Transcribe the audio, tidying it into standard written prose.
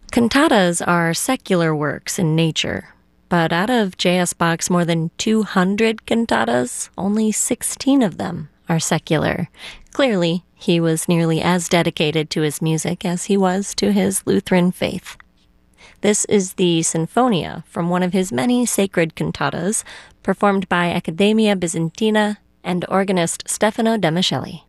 Cantatas are secular works in nature, but out of J.S. Bach's more than 200 cantatas, only 16 of them are secular. Clearly, he was nearly as dedicated to his music as he was to his Lutheran faith. This is the Sinfonia from one of his many sacred cantatas, performed by Accademia Bizantina and organist Stefano Demiscelli.